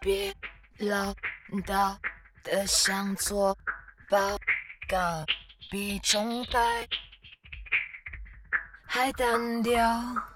别唠叨的像做报告，比重拍还单调。